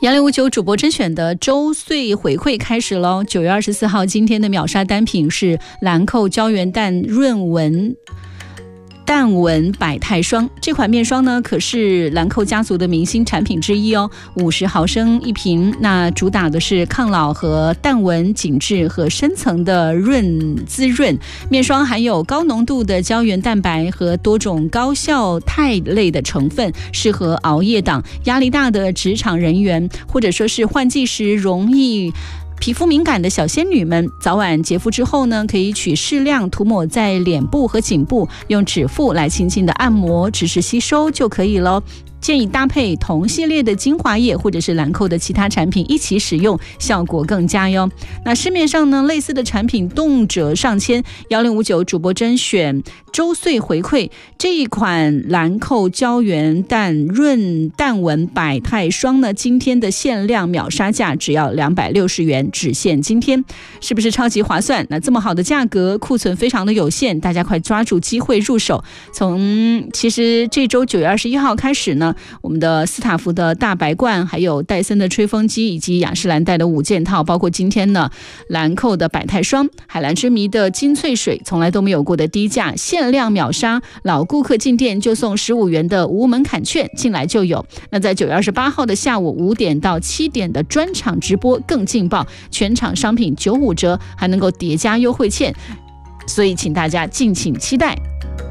1059主播甄选的周岁回馈开始喽！9月24号，今天的秒杀单品是兰蔻胶原蛋润纹淡纹百泰霜。这款面霜呢，可是兰蔻家族的明星产品之一哦，50毫升一瓶。那主打的是抗老和淡纹紧致和深层的滋润。面霜含有高浓度的胶原蛋白和多种高效肽类的成分，适合熬夜党、压力大的职场人员，或者说是换季时容易皮肤敏感的小仙女们，早晚洁肤之后呢，可以取适量涂抹在脸部和颈部，用指腹来轻轻的按摩，只是吸收就可以咯。建议搭配同系列的精华液或者是兰蔻的其他产品一起使用，效果更佳哟。那市面上呢，类似的产品动辄上千。1059主播甄选周岁回馈这一款兰蔻胶原蛋润淡纹百泰霜呢，今天的限量秒杀价只要260元，只限今天，是不是超级划算？那这么好的价格，库存非常的有限，大家快抓住机会入手。其实这周9月21号开始呢，我们的斯塔芙的大白罐，还有戴森的吹风机，以及雅诗兰黛的5件套，包括今天呢兰蔻的百泰霜、海蓝之谜的金萃水，从来都没有过的低价，限量秒杀，老顾客进店就送15元的无门槛券，进来就有。那在9月28号的下午5点到7点的专场直播更劲爆，全场商品95折，还能够叠加优惠券，所以请大家敬请期待。